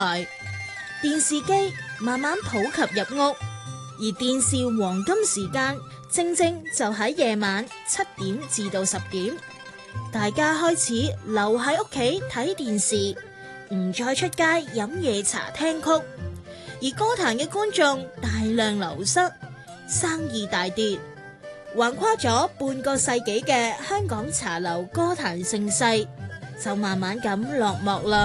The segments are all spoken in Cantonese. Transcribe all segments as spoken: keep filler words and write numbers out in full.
電視機慢慢普及入屋，而電視黃金時間正正就喺夜晚七點至到十點，大家開始留喺屋企睇電視，唔再出街飲夜茶聽曲，而歌壇嘅觀眾大量流失，生意大跌，橫跨咗半個世紀嘅香港茶樓歌壇盛世就慢慢咁落幕啦。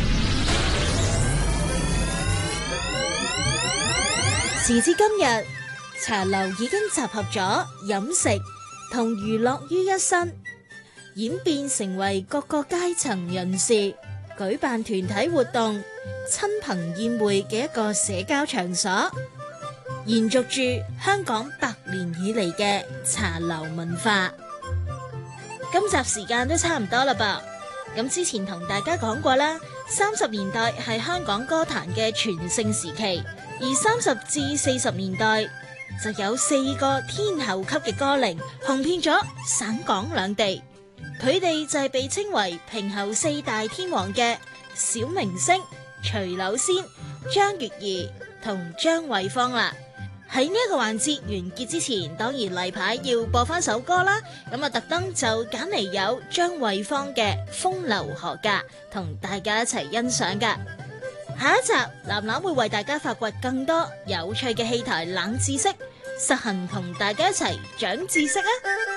時至今日，茶樓已經集合咗飲食同娛樂於一身，演變成為各個階層人士舉辦團體活動、親朋宴會嘅一個社交場所，延續住香港百年以嚟嘅茶樓文化。今集時間都差唔多啦噃，咁之前同大家講過啦，三十年代係香港歌壇嘅全盛時期。而三十至四十年代就有四個天后級嘅歌伶紅遍咗省港兩地，佢哋就係被稱為平喉四大天王嘅小明星徐柳仙、張月兒同張惠芳啦。喺呢一個環節完結之前，當然例牌要播翻首歌啦，咁啊特登就揀嚟有張惠芳嘅《風流何價》同大家一齊欣賞噶。下一集藍藍會為大家發掘更多有趣嘅戲台冷知識，實行同大家一齊長知識啊！